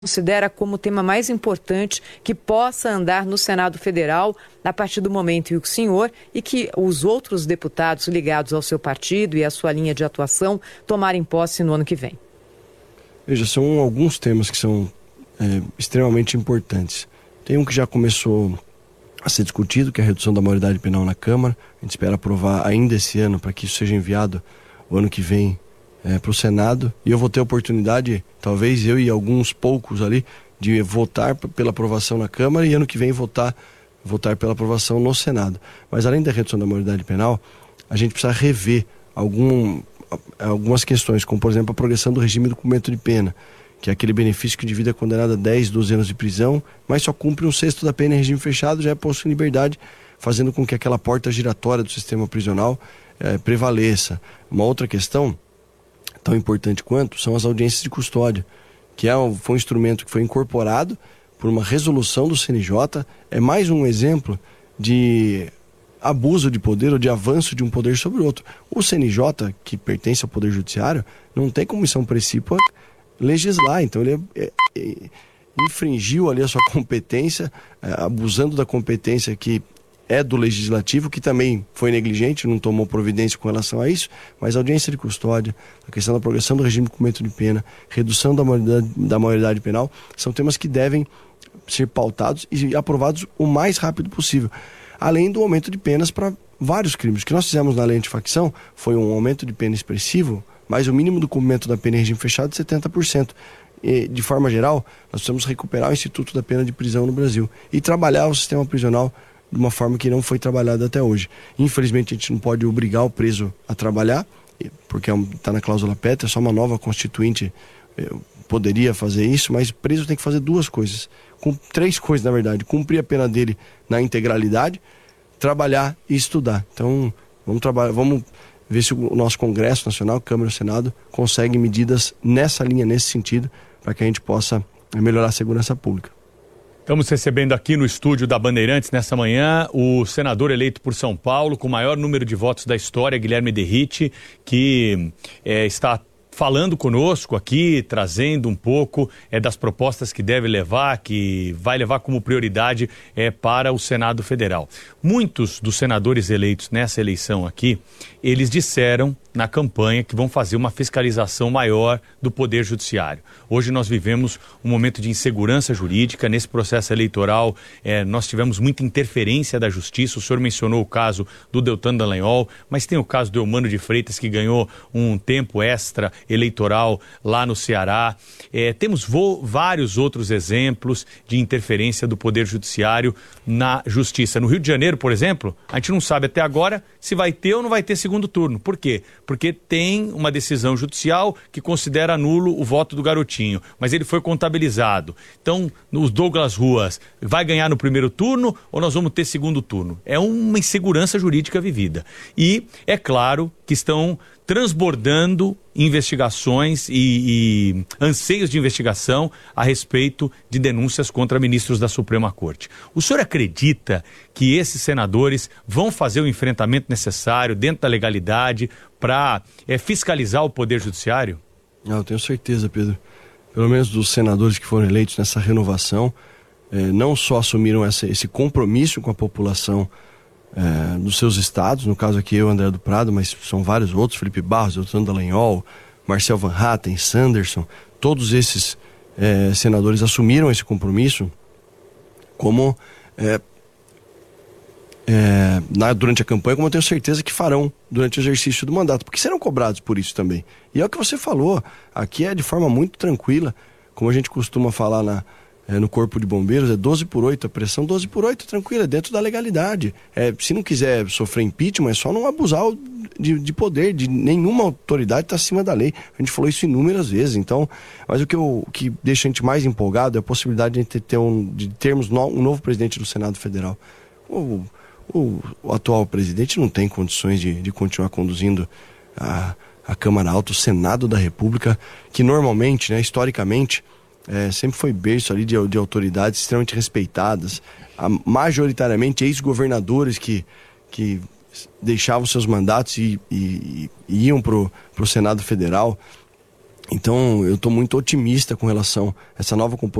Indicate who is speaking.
Speaker 1: considera como o tema mais importante que possa andar no Senado Federal a partir do momento em que o senhor e que os outros deputados ligados ao seu partido e à sua linha de atuação tomarem posse no ano que vem?
Speaker 2: Veja, são alguns temas que são extremamente importantes. Tem um que já começou a ser discutido, que é a redução da maioridade penal na Câmara. A gente espera aprovar ainda esse ano para que isso seja enviado o ano que vem para o Senado, e eu vou ter a oportunidade, talvez eu e alguns poucos ali, de votar pela aprovação na Câmara e ano que vem votar pela aprovação no Senado. Mas além da redução da maioridade penal, a gente precisa rever algumas questões, como por exemplo a progressão do regime do cumprimento de pena, que é aquele benefício que o indivíduo é condenado a 10, 12 anos de prisão, mas só cumpre 1/6 da pena em regime fechado, já é posto em liberdade, fazendo com que aquela porta giratória do sistema prisional prevaleça. Uma outra questão tão importante quanto são as audiências de custódia, que foi um instrumento que foi incorporado por uma resolução do CNJ, é mais um exemplo de abuso de poder ou de avanço de um poder sobre o outro. O CNJ, que pertence ao Poder Judiciário, não tem como missão principal legislar, então ele infringiu ali a sua competência, abusando da competência que é do Legislativo, que também foi negligente, não tomou providência com relação a isso, mas a audiência de custódia, a questão da progressão do regime de cumprimento de pena, redução da maioridade penal, são temas que devem ser pautados e aprovados o mais rápido possível. Além do aumento de penas para vários crimes. O que nós fizemos na lei antifacção foi um aumento de pena expressivo, mas o mínimo do cumprimento da pena em regime fechado de 70%. E, de forma geral, nós precisamos recuperar o Instituto da Pena de Prisão no Brasil e trabalhar o sistema prisional de uma forma que não foi trabalhada até hoje. Infelizmente, a gente não pode obrigar o preso a trabalhar, porque está na cláusula pétrea, só uma nova constituinte poderia fazer isso, mas o preso tem que fazer duas coisas, três coisas na verdade: cumprir a pena dele na integralidade, trabalhar e estudar. Então, vamos ver se o nosso Congresso Nacional, Câmara e Senado, consegue medidas nessa linha, nesse sentido, para que a gente possa melhorar a segurança pública.
Speaker 3: Estamos recebendo aqui no estúdio da Bandeirantes, nessa manhã, o senador eleito por São Paulo, com o maior número de votos da história, Guilherme Derrite, que está falando conosco aqui, trazendo um pouco das propostas que deve levar, que vai levar como prioridade para o Senado Federal. Muitos dos senadores eleitos nessa eleição aqui, eles disseram na campanha que vão fazer uma fiscalização maior do Poder Judiciário. Hoje nós vivemos um momento de insegurança jurídica. Nesse processo eleitoral nós tivemos muita interferência da Justiça. O senhor mencionou o caso do Deltan Dallagnol, mas tem o caso do Eumano de Freitas, que ganhou um tempo extra eleitoral lá no Ceará. Temos vários outros exemplos de interferência do Poder Judiciário na Justiça. No Rio de Janeiro, por exemplo, a gente não sabe até agora se vai ter ou não vai ter segundo turno. Por quê? Porque tem uma decisão judicial que considera nulo o voto do garotinho, mas ele foi contabilizado. Então, o Douglas Ruas vai ganhar no primeiro turno ou nós vamos ter segundo turno? É uma insegurança jurídica vivida. E é claro que estão transbordando investigações e anseios de investigação a respeito de denúncias contra ministros da Suprema Corte. O senhor acredita que esses senadores vão fazer o enfrentamento necessário dentro da legalidade para fiscalizar o Poder Judiciário?
Speaker 2: Eu tenho certeza, Pedro. Pelo menos dos senadores que foram eleitos nessa renovação, não só assumiram esse compromisso com a população dos seus estados, no caso aqui eu, André do Prado, mas são vários outros, Felipe Barros, Deltan Dallagnol, Marcel Van Hatten, Sanderson, todos esses senadores assumiram esse compromisso como durante a campanha, como eu tenho certeza que farão durante o exercício do mandato, porque serão cobrados por isso também. E é o que você falou, aqui é de forma muito tranquila, como a gente costuma falar no Corpo de Bombeiros, 12/8, a pressão 12/8, tranquila, dentro da legalidade. Se não quiser sofrer impeachment, é só não abusar de poder, de nenhuma autoridade está acima da lei. A gente falou isso inúmeras vezes, então, mas o que deixa a gente mais empolgado é a possibilidade de termos um novo presidente do Senado Federal. O atual presidente não tem condições de continuar conduzindo a Câmara Alta, o Senado da República, que normalmente, historicamente, sempre foi berço ali de autoridades extremamente respeitadas, majoritariamente ex-governadores que deixavam seus mandatos e iam pro Senado Federal. Então, eu estou muito otimista com relação a essa nova composição